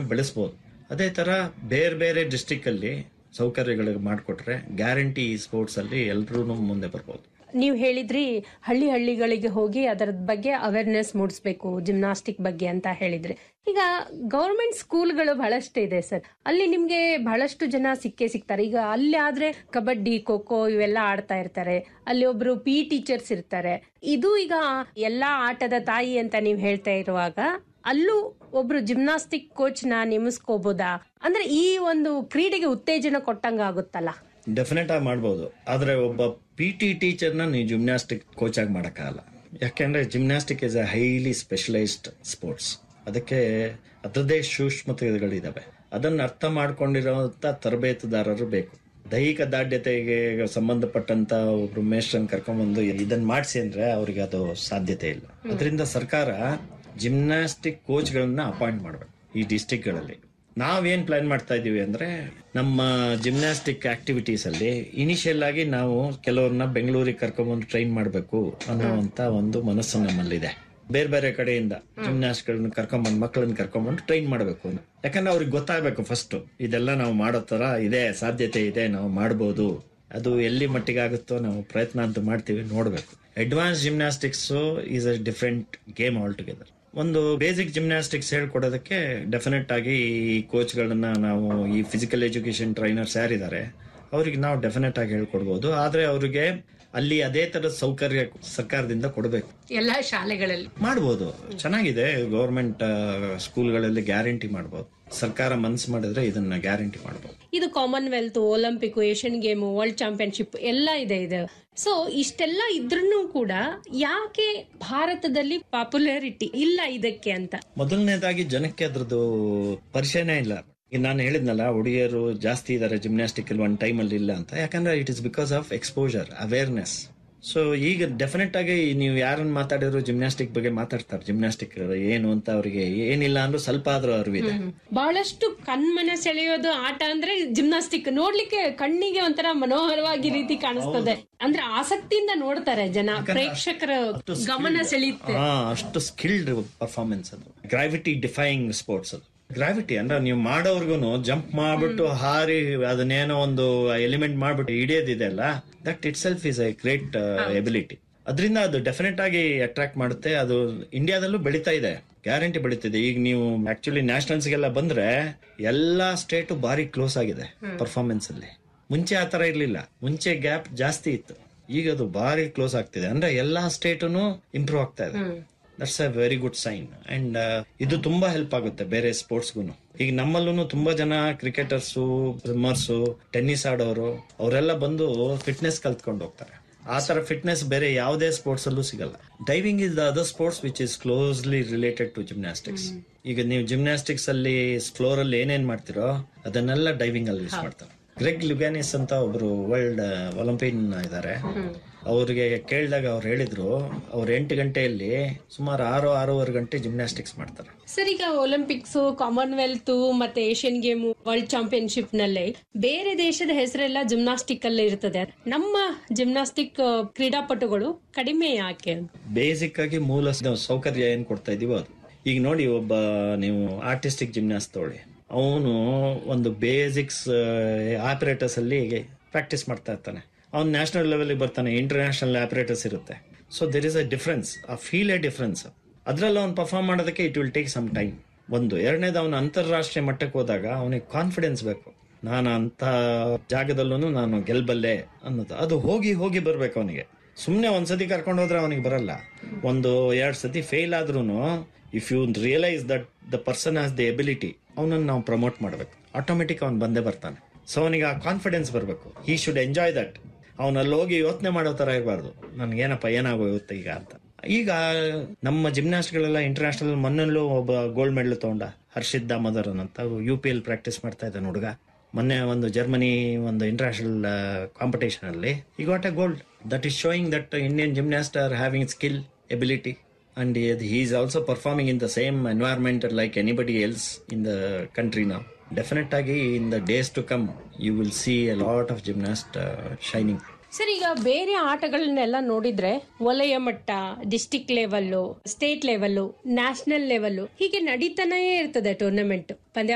ಬೆಳೆಸ್ಬೋದು. ಅದೇ ತರ ಬೇರೆ ಬೇರೆ ಡಿಸ್ಟ್ರಿಕ್ಟ್ ಅಲ್ಲಿ ಸೌಕರ್ಯಗಳಿಗೆ ಮಾಡಿಕೊಟ್ರೆ ಗ್ಯಾರಂಟಿ ಈ ಸ್ಪೋರ್ಟ್ಸ್ ಅಲ್ಲಿ ಎಲ್ಲರೂ ಮುಂದೆ ಬರ್ಬೋದು. ನೀವು ಹೇಳಿದ್ರಿ ಹಳ್ಳಿಗಳಿಗೆ ಹೋಗಿ ಅದರ ಬಗ್ಗೆ ಅವೇರ್ನೆಸ್ ಮೂಡಿಸ್ಬೇಕು ಜಿಮ್ನಾಸ್ಟಿಕ್ ಬಗ್ಗೆ ಅಂತ ಹೇಳಿದ್ರಿ. ಈಗ ಗವರ್ಮೆಂಟ್ ಸ್ಕೂಲ್ಗಳು ಬಹಳಷ್ಟು ಇದೆ ಸರ್, ಅಲ್ಲಿ ನಿಮ್ಗೆ ಬಹಳಷ್ಟು ಜನ ಸಿಗ್ತಾರೆ. ಈಗ ಅಲ್ಲಿ ಆದ್ರೆ ಕಬಡ್ಡಿ, ಖೋ ಇವೆಲ್ಲ ಆಡ್ತಾ ಇರ್ತಾರೆ, ಅಲ್ಲಿ ಒಬ್ರು ಟೀಚರ್ಸ್ ಇರ್ತಾರೆ. ಇದು ಈಗ ಎಲ್ಲಾ ಆಟದ ತಾಯಿ ಅಂತ ನೀವು ಹೇಳ್ತಾ ಇರುವಾಗ ಅಲ್ಲೂ ಒಬ್ರು ಜಿಮ್ನಾಸ್ಟಿಕ್ ಕೋಚ್ ನ ನೇಮಿಸ್ಕೋಬಹುದಾ? ಅಂದ್ರೆ ಈ ಒಂದು ಕ್ರೀಡೆಗೆ ಉತ್ತೇಜನ ಕೊಟ್ಟಂಗ ಆಗುತ್ತಲ್ಲ. ಡೆಫಿನೆಟ್ ಆಗಿ ಮಾಡ್ಬೋದು. ಆದ್ರೆ ಒಬ್ಬ ಟೀಚರ್ನ ನೀವು ಜಿಮ್ನಾಸ್ಟಿಕ್ ಕೋಚ್ ಆಗಿ ಮಾಡಕ್ಕಾಗಲ್ಲ. ಯಾಕೆಂದ್ರೆ gymnastic is A highly specialised sports. ಅದಕ್ಕೆ ಅದರದೇ ಸೂಕ್ಷ್ಮತೆಗಳಿದಾವೆ. ಅದನ್ನ ಅರ್ಥ ಮಾಡ್ಕೊಂಡಿರೋಂತ ತರಬೇತುದಾರರು ಬೇಕು. ದೈಹಿಕ ದಾಢ್ಯತೆಗೆ ಸಂಬಂಧಪಟ್ಟಂತ ಒಬ್ರು ಮೇಸ್ಟ್ರನ್ನ ಕರ್ಕೊಂಡ್ಬಂದು ಇದನ್ನ ಮಾಡಿಸಿ ಅಂದ್ರೆ ಅವ್ರಿಗೆ ಅದು ಸಾಧ್ಯತೆ ಇಲ್ಲ. ಅದರಿಂದ ಸರ್ಕಾರ ಜಿಮ್ನಾಸ್ಟಿಕ್ ಕೋಚ್ಗಳನ್ನ ಅಪಾಯಿಂಟ್ ಮಾಡ್ಬೇಕು ಈ ಡಿಸ್ಟ್ರಿಕ್ಟ್ಗಳಲ್ಲಿ. ನಾವೇನ್ ಪ್ಲಾನ್ ಮಾಡ್ತಾ ಇದೀವಿ ಅಂದ್ರೆ ನಮ್ಮ ಜಿಮ್ನಾಸ್ಟಿಕ್ ಆಕ್ಟಿವಿಟೀಸ್ ಅಲ್ಲಿ ಇನಿಷಿಯಲ್ ಆಗಿ ನಾವು ಕೆಲವ್ರನ್ನ ಬೆಂಗಳೂರಿಗೆ ಕರ್ಕೊಂಡ್ಬಂದು ಟ್ರೈನ್ ಮಾಡಬೇಕು ಅನ್ನೋಂತ ಒಂದು ಮನಸ್ಸು ನಮ್ಮಲ್ಲಿದೆ. ಬೇರೆ ಬೇರೆ ಕಡೆಯಿಂದ ಜಿಮ್ನಾಸ್ಟ್ಗಳನ್ನ ಕರ್ಕೊಂಡ್ಬಂದು ಮಕ್ಕಳನ್ನ ಕರ್ಕೊಂಡ್ಬಂದು ಟ್ರೈನ್ ಮಾಡಬೇಕು ಅಂತ. ಯಾಕಂದ್ರೆ ಅವ್ರಿಗೆ ಗೊತ್ತಾಗಬೇಕು ಫಸ್ಟ್ ಇದೆಲ್ಲ ನಾವು ಮಾಡೋ ತರ ಇದೆ, ಸಾಧ್ಯತೆ ಇದೆ, ನಾವು ಮಾಡ್ಬೋದು. ಅದು ಎಲ್ಲಿ ಮಟ್ಟಿಗೆ ಆಗುತ್ತೋ ನಾವು ಪ್ರಯತ್ನ ಅಂತ ಮಾಡ್ತೀವಿ, ನೋಡ್ಬೇಕು. Advance gymnastics is a different game all together. ಒಂದು ಬೇಸಿಕ್ ಜಿಮ್ನಾಸ್ಟಿಕ್ಸ್ ಹೇಳ್ಕೊಡೋದಕ್ಕೆ ಡೆಫಿನೆಟ್ ಆಗಿ ಈ ಕೋಚ್ಗಳನ್ನ ನಾವು ಈ ಫಿಸಿಕಲ್ ಎಜುಕೇಶನ್ ಟ್ರೈನರ್ಸ್ ಯಾರಿದ್ದಾರೆ ಅವ್ರಿಗೆ ನಾವು ಡೆಫಿನೆಟ್ ಆಗಿ ಹೇಳ್ಕೊಡ್ಬೋದು. ಆದ್ರೆ ಅವ್ರಿಗೆ ಅಲ್ಲಿ ಅದೇ ತರದ ಸೌಕರ್ಯ ಸರ್ಕಾರದಿಂದ ಕೊಡಬೇಕು. ಎಲ್ಲಾ ಶಾಲೆಗಳಲ್ಲಿ ಮಾಡ್ಬೋದು. ಚೆನ್ನಾಗಿದೆ. ಗವರ್ಮೆಂಟ್ ಸ್ಕೂಲ್ಗಳಲ್ಲಿ ಗ್ಯಾರಂಟಿ ಮಾಡ್ಬೋದು. ಸರ್ಕಾರ ಮನಸ್ಸು ಮಾಡಿದ್ರೆ ಇದನ್ನ ಗ್ಯಾರಂಟಿ ಮಾಡಬಹುದು. ಇದು Commonwealth, Olympic, Asian game, world championship ಎಲ್ಲ ಇದೆ. ಸೊ ಇಷ್ಟೆಲ್ಲ ಇದ್ರೂ ಕೂಡ ಯಾಕೆ ಭಾರತದಲ್ಲಿ ಪಾಪ್ಯುಲಾರಿಟಿ ಇಲ್ಲ ಇದಕ್ಕೆ ಅಂತ? ಮೊದಲನೇದಾಗಿ ಜನಕ್ಕೆ ಅದ್ರದ್ದು ಪರಿಚಯನೇ ಇಲ್ಲ. ಈಗ ನಾನು ಹೇಳಿದ್ನಲ್ಲ, ಹುಡುಗಿಯರು ಜಾಸ್ತಿ ಇದಾರೆ ಜಿಮ್ನಾಸ್ಟಿಕ್ ಅಲ್ಲಿ ಒಂದು ಟೈಮ್ ಅಲ್ಲಿ ಇಲ್ಲ ಅಂತ. ಯಾಕಂದ್ರೆ it is because of exposure, awareness. So ಈಗ ಡೆಫಿನೆಟ್ ಆಗಿ ನೀವು ಯಾರನ್ನ ಮಾತಾಡಿದ್ರು ಜಿಮ್ನಾಸ್ಟಿಕ್ ಬಗ್ಗೆ ಮಾತಾಡ್ತಾರೆ. ಜಿಮ್ನಾಸ್ಟಿಕ್ ಏನು ಅಂತ ಅವ್ರಿಗೆ ಏನಿಲ್ಲ ಅಂದ್ರೂ ಸ್ವಲ್ಪ ಆದ್ರೂ ಅರಿವಿದೆ. ಬಹಳಷ್ಟು ಕಣ್ಮನ ಸೆಳೆಯೋದು ಆಟ ಅಂದ್ರೆ ಜಿಮ್ನಾಸ್ಟಿಕ್. ನೋಡ್ಲಿಕ್ಕೆ ಕಣ್ಣಿಗೆ ಒಂಥರ ಮನೋಹರವಾಗಿ ರೀತಿ ಕಾಣಿಸ್ತದೆ. ಅಂದ್ರೆ ಆಸಕ್ತಿಯಿಂದ ನೋಡ್ತಾರೆ ಜನ, ಪ್ರೇಕ್ಷಕರ ಗಮನ ಸೆಳೆಯುತ್ತೆ. ಅಷ್ಟು ಸ್ಕಿಲ್ಡ್ ಪರ್ಫಾರ್ಮೆನ್ಸ್ ಅದು. ಗ್ರಾವಿಟಿ ಡಿಫೈಯಿಂಗ್ ಸ್ಪೋರ್ಟ್ಸ್ ಅದು. ಗ್ರಾವಿಟಿ ಅಂದ್ರೆ ನೀವು ಮಾಡೋರ್ಗುನು ಜಂಪ್ ಮಾಡ್ಬಿಟ್ಟು ಹಾರಿ ಅದನ್ನೇನೋ ಒಂದು ಎಲಿಮೆಂಟ್ ಮಾಡ್ಬಿಟ್ಟು ಹಿಡಿಯೋದಿದೆ ಅಲ್ಲ, that it self is A great ability. ಅದರಿಂದ ಅದು ಡೆಫಿನೆಟ್ ಆಗಿ ಅಟ್ರಾಕ್ಟ್ ಮಾಡುತ್ತೆ. ಅದು ಇಂಡಿಯಾದಲ್ಲೂ ಬೆಳೀತಾ ಇದೆ, ಗ್ಯಾರಂಟಿ ಬೆಳೀತಿದೆ. ಈಗ ನೀವು ಆಕ್ಚುಲಿ ನ್ಯಾಷನಲ್ಸ್ಗೆಲ್ಲ ಬಂದ್ರೆ ಎಲ್ಲಾ ಸ್ಟೇಟು ಬಾರಿ ಕ್ಲೋಸ್ ಆಗಿದೆ ಪರ್ಫಾರ್ಮೆನ್ಸ್ ಅಲ್ಲಿ. ಮುಂಚೆ ಆತರ ಇರ್ಲಿಲ್ಲ, ಮುಂಚೆ ಗ್ಯಾಪ್ ಜಾಸ್ತಿ ಇತ್ತು, ಈಗ ಅದು ಬಾರಿ ಕ್ಲೋಸ್ ಆಗ್ತಿದೆ. ಅಂದ್ರೆ ಎಲ್ಲಾ ಸ್ಟೇಟುನು ಇಂಪ್ರೂವ್ ಆಗ್ತಾ ಇದೆ. That's a very good sign. And ಇದು ತುಂಬಾ ಹೆಲ್ಪ್ ಆಗುತ್ತೆ ಬೇರೆ ಸ್ಪೋರ್ಟ್ಸ್ಗೂ. ಈಗ ನಮ್ಮಲ್ಲೂ ತುಂಬಾ ಜನ ಕ್ರಿಕೆಟರ್ಸು, ಸ್ವಿಮ್ಮರ್ಸು, ಟೆನ್ನಿಸ್ ಆಡೋರು ಅವರೆಲ್ಲ ಬಂದು ಫಿಟ್ನೆಸ್ ಕಲ್ತ್ಕೊಂಡು ಹೋಗ್ತಾರೆ. ಆ ತರ ಫಿಟ್ನೆಸ್ ಬೇರೆ ಯಾವುದೇ ಸ್ಪೋರ್ಟ್ಸ್ ಅಲ್ಲೂ ಸಿಗಲ್ಲ. Diving is the other sports which is closely related to gymnastics. ಈಗ ನೀವು ಜಿಮ್ನಾಸ್ಟಿಕ್ಸ್ ಅಲ್ಲಿ ಫ್ಲೋರ್ ಅಲ್ಲಿ ಏನೇನ್ ಮಾಡ್ತಿರೋ ಅದನ್ನೆಲ್ಲ ಡೈವಿಂಗ್ ಅಲ್ಲಿ ಯೂಸ್ ಮಾಡ್ತಾರೆ. ಗ್ರೆಗ್ ಲುಗ್ಯಾನಿಸ್ ಅಂತ ಒಬ್ರು ವರ್ಲ್ಡ್ ಒಲಿಂಪಿಯನ್ ಇದ್ದಾರೆ. ಅವ್ರಿಗೆ ಕೇಳಿದಾಗ ಅವ್ರು ಹೇಳಿದ್ರು, ಅವ್ರು 8 ಗಂಟೆಯಲ್ಲಿ ಸುಮಾರು 6-6.25 ಗಂಟೆ ಜಿಮ್ನಾಸ್ಟಿಕ್ಸ್ ಮಾಡ್ತಾರೆ. ಸರ್, ಈಗ ಒಲಿಂಪಿಕ್ಸ್, ಕಾಮನ್ವೆಲ್ತ್ ಮತ್ತೆ ಏಷ್ಯನ್ ಗೇಮ್, ವರ್ಲ್ಡ್ ಚಾಂಪಿಯನ್ಶಿಪ್ ನಲ್ಲಿ ಬೇರೆ ದೇಶದ ಹೆಸರೆಲ್ಲ ಜಿಮ್ನಾಸ್ಟಿಕ್ ಅಲ್ಲಿ ಇರ್ತದೆ. ನಮ್ಮ ಜಿಮ್ನಾಸ್ಟಿಕ್ ಕ್ರೀಡಾಪಟುಗಳು ಕಡಿಮೆ ಯಾಕೆ? ಬೇಸಿಕ್ ಆಗಿ ಮೂಲ ಸೌಕರ್ಯ ಏನ್ ಕೊಡ್ತಾ ಇದೀವೋ ಅದು. ಈಗ ನೋಡಿ, ಒಬ್ಬ ನೀವು ಆರ್ಟಿಸ್ಟಿಕ್ ಜಿಮ್ನಾಸ್ಟ್ ತಗೊಳ್ಳಿ, ಅವನು ಒಂದು ಬೇಸಿಕ್ಸ್ ಆಪರೇಟರ್ಸ್ ಅಲ್ಲಿ ಪ್ರಾಕ್ಟೀಸ್ ಮಾಡ್ತಾ ಇರ್ತಾನೆ. ಅವ್ನು ನ್ಯಾಷನಲ್ ಲೆವೆಲ್ ಬರ್ತಾನೆ, ಇಂಟರ್ನ್ಯಾಷನಲ್ ಆಪರೇಟರ್ಸ್ ಇರುತ್ತೆ. So there is a difference, ಆ ಫೀಲ್ ಎ ಡಿಫ್ರೆನ್ಸ್. ಅದ್ರಲ್ಲಿ ಅವ್ನು ಪರ್ಫಾರ್ಮ್ ಮಾಡೋದಕ್ಕೆ it will take some time. ಒಂದು. ಎರಡನೇದು, ಅವನು ಅಂತಾರಾಷ್ಟ್ರೀಯ ಮಟ್ಟಕ್ಕೆ ಹೋದಾಗ ಅವನಿಗೆ ಕಾನ್ಫಿಡೆನ್ಸ್ ಬೇಕು. ನಾನು ಅಂತ ಜಾಗದಲ್ಲೂ ನಾನು ಗೆಲ್ಬಲ್ಲೆ ಅನ್ನೋದು, ಅದು ಹೋಗಿ ಹೋಗಿ ಬರ್ಬೇಕು ಅವನಿಗೆ. ಸುಮ್ನೆ ಒಂದ್ಸತಿ ಕರ್ಕೊಂಡು ಹೋದ್ರೆ ಅವನಿಗೆ ಬರಲ್ಲ. 1-2 ಸತಿ ಫೇಲ್ ಆದ್ರೂ if you realise that the person has the ability, ಅವನನ್ನು ನಾವು ಪ್ರಮೋಟ್ ಮಾಡ್ಬೇಕು. ಆಟೋಮೆಟಿಕ್ ಅವ್ನು ಬಂದೇ ಬರ್ತಾನೆ. ಸೊ ಅವನಿಗೆ ಆ ಕಾನ್ಫಿಡೆನ್ಸ್ ಬರಬೇಕು. He should enjoy that. ಅವನಲ್ಲಿ ಹೋಗಿ ಯೋಚನೆ ಮಾಡೋ ತರ ಇರಬಾರ್ದು, ನನ್ಗೇನಪ್ಪ ಏನಾಗೋಗುತ್ತೆ ಈಗ ಅಂತ. ಈಗ ನಮ್ಮ ಜಿಮ್ನಾಸ್ಟ್ಗಳೆಲ್ಲ ಇಂಟರ್ನ್ಯಾಷನಲ್, ಮೊನ್ನಲ್ಲೂ ಒಬ್ಬ ಗೋಲ್ಡ್ ಮೆಡಲ್ ತಗೊಂಡ, ಹರ್ಷಿತ್ ದಾಮೋದರನ್ ಅಂತ, UPL ಪ್ರಾಕ್ಟೀಸ್ ಮಾಡ್ತಾ ಇದ್ದಾನೆ ಹುಡುಗ. ಮೊನ್ನೆ ಒಂದು ಜರ್ಮನಿ ಒಂದು ಇಂಟರ್ನ್ಯಾಷನಲ್ ಕಾಂಪಿಟೇಷನ್ ಅಲ್ಲಿ he got a gold. That is showing that Indian gymnasts are having skill, ability, and he is also performing in the same environment like anybody else in the country now. Definitely in the days to come you will see a lot of gymnasts shining. Sir, ಈಗ ಬೇರೆ ಆಟಗಳನ್ನೆಲ್ಲ ನೋಡಿದ್ರೆ ವಲಯ ಮಟ್ಟ, district level, state level, national level ಹೀಗೆ ನಡೀತಾನೇ ಇರ್ತದೆ tournament, ಪಂದ್ಯ